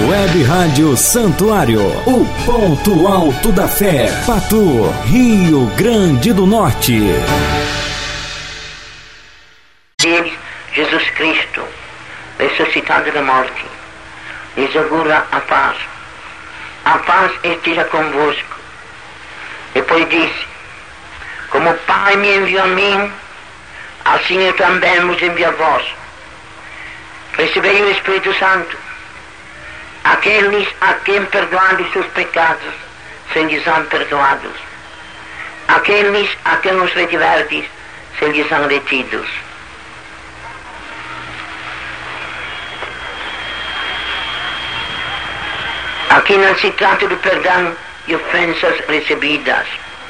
Web Rádio Santuário, o ponto alto da fé, Patu, Rio Grande do Norte. Jesus Cristo, ressuscitado da morte, lhes augura a paz. A paz esteja convosco. Depois disse: como o Pai me enviou a mim, assim eu também vos envio a vós. Recebei o Espírito Santo. Aqueles a quem perdoados seus pecados, se lhes são perdoados. Aqueles a quem os retiverdes, se lhes são retidos. Aqui não se trata do perdão de ofensas recebidas.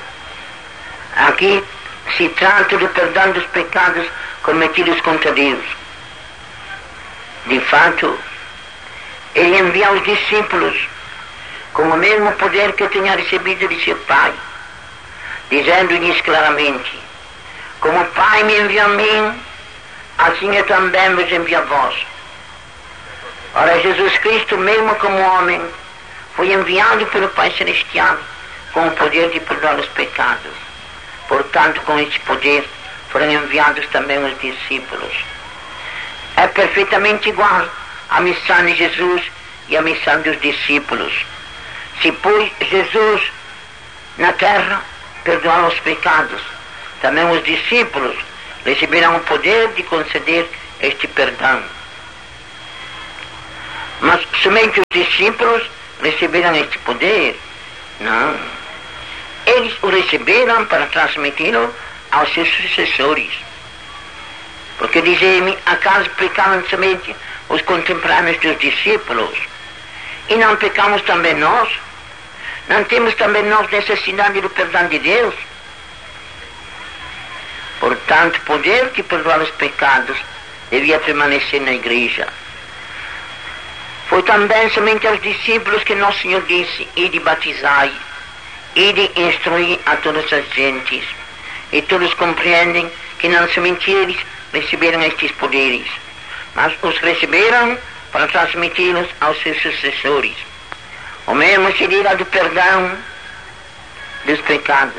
Aqui se trata do perdão dos pecados cometidos contra Deus. De fato, Ele envia os discípulos com o mesmo poder que tinha recebido de seu Pai, dizendo-lhes claramente: como o Pai me enviou a mim, assim eu também vos envio a vós. Ora, Jesus Cristo, mesmo como homem, foi enviado pelo Pai Celestial com o poder de perdoar os pecados. Portanto, com este poder foram enviados também os discípulos. É perfeitamente igual à missão de Jesus e à missão dos discípulos. Se, pois, Jesus na terra perdoar os pecados, também os discípulos receberão o poder de conceder este perdão. Mas somente os discípulos receberam este poder? Não. Eles o receberam para transmiti-lo aos seus sucessores. Porque dizem-me, acaso pecaram somente os contemporâneos dos discípulos? E não pecamos também nós? Não temos também nós necessidade do perdão de Deus? Portanto, o poder de perdoar os pecados devia permanecer na igreja. Foi também somente aos discípulos que Nosso Senhor disse: ide batizai, ide instruir a todas as gentes. E todos compreendem que não somente eles receberam estes poderes, mas os receberam para transmiti-los aos seus sucessores. O mesmo se dirá do perdão dos pecados.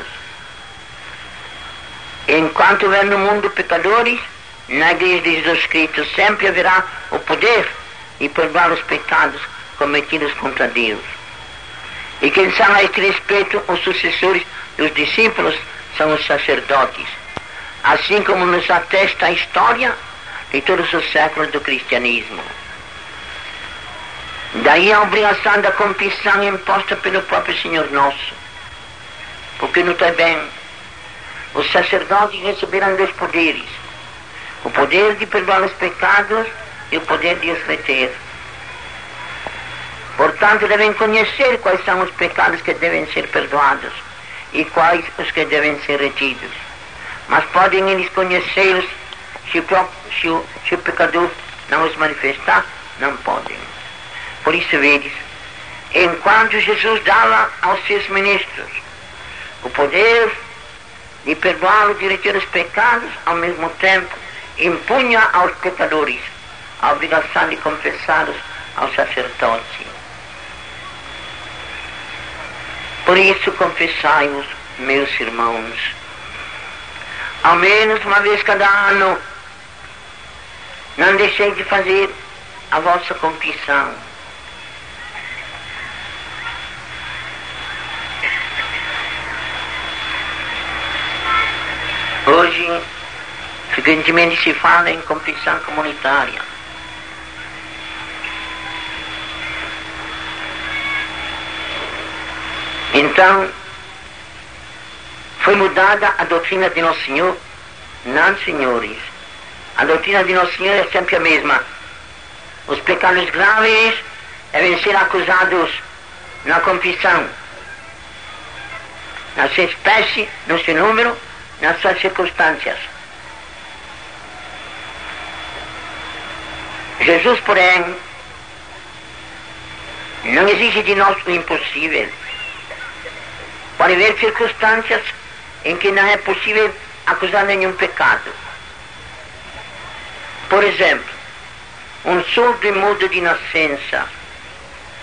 Enquanto houver no mundo pecadores, na igreja de Jesus Cristo sempre haverá o poder de perdoar os pecados cometidos contra Deus. E quem são a este respeito os sucessores dos discípulos são os sacerdotes, assim como nos atesta a história de todos os séculos do cristianismo. Daí a obrigação da confissão imposta pelo próprio Senhor nosso. Porque notai bem, os sacerdotes receberam dois poderes: o poder de perdoar os pecados e o poder de os reter. Portanto, devem conhecer quais são os pecados que devem ser perdoados e quais os que devem ser retidos. Mas podem eles conhecê-los se o pecador não os manifestar? Não podem. Por isso, vedes, enquanto Jesus dava aos seus ministros o poder de perdoá-los, de reter os pecados, ao mesmo tempo impunha aos pecadores a obrigação de confessá-los ao sacerdote. Por isso, confessai-vos, meus irmãos, ao menos uma vez cada ano. Não deixei de fazer a vossa confissão. Hoje, frequentemente se fala em confissão comunitária. Então, foi mudada a doutrina de Nosso Senhor? Não, senhores. A doutrina de Nosso Senhor é sempre a mesma. Os pecados graves devem ser acusados na confissão, na sua espécie, no seu número, nas suas circunstâncias. Jesus, porém, não exige de nós o impossível. Pode haver circunstâncias em que não é possível acusar nenhum pecado. Por exemplo, um surdo e mudo de nascença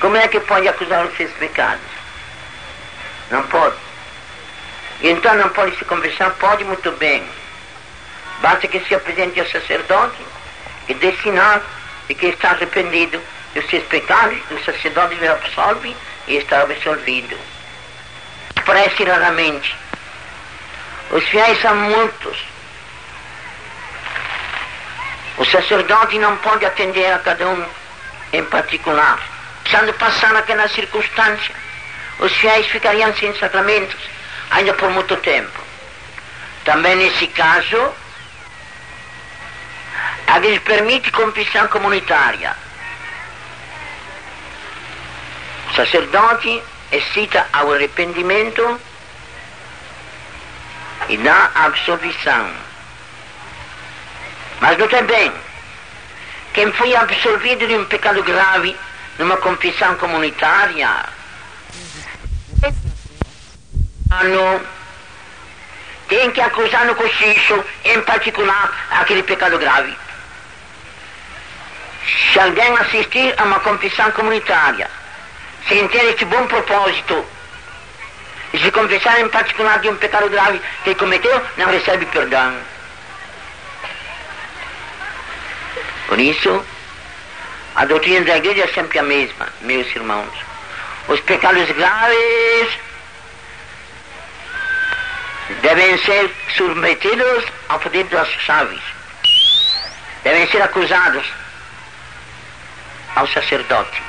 como é que pode acusar os seus pecados? Não pode. Então não pode se confessar? Pode, muito bem. Basta que se apresente ao sacerdote e dê sinal de que está arrependido dos seus pecados, o sacerdote lhe absolve e está absolvido. Aparece raramente. Os fiéis são muitos. O sacerdote não pode atender a cada um em particular. Quando passar aquela circunstância, os fiéis ficariam sem sacramentos, ainda por muito tempo. Também nesse caso, a lhes permite confissão comunitária. O sacerdote excita ao arrependimento e dá a absolvição. Mas notem bem, quem foi absolvido de um pecado grave numa confissão comunitária, tem que acusar no cochicho, em particular, aquele pecado grave. Se alguém assistir a uma confissão comunitária, sem ter este bom propósito, e se confessar em particular de um pecado grave que cometeu, não recebe perdão. Por isso, a doutrina da igreja é sempre a mesma, meus irmãos. Os pecados graves devem ser submetidos ao poder das chaves. Devem ser acusados ao sacerdote.